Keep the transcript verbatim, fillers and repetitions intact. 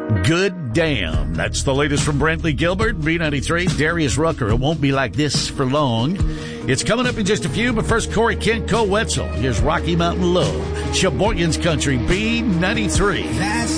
Good damn. That's the latest from Brantley Gilbert, B ninety-three. Darius Rucker, It Won't Be Like This for Long. It's coming up in just a few, but first, Corey Kent, Cole Wetzel. Here's Rocky Mountain Love. Sheboygan's Country, B ninety-three. That's